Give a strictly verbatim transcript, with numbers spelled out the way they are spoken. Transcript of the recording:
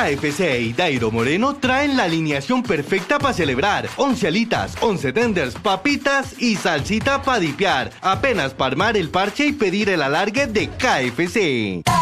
K F C y Dairo Moreno traen la alineación perfecta para celebrar. once alitas, once tenders, papitas y salsita para dipear. Apenas para armar el parche y pedir el alargue de K F C.